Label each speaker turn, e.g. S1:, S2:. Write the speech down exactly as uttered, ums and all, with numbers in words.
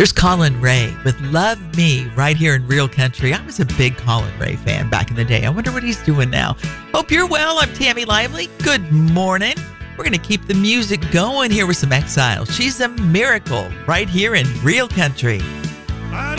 S1: Here's Colin Ray with Love Me right here in Real Country. I was a big Colin Ray fan back in the day. I wonder what he's doing now. Hope you're well. I'm Tammy Lively. Good morning. We're going to keep the music going here with some Exile. She's a miracle right here in Real Country.